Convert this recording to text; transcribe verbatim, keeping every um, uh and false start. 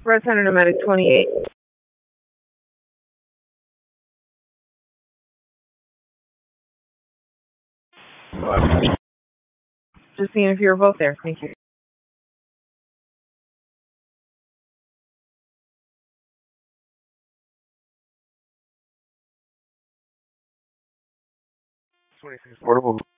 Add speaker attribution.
Speaker 1: Red Center Nomadic twenty-eight. Just seeing if you're both there. Thank you. twenty-six portable.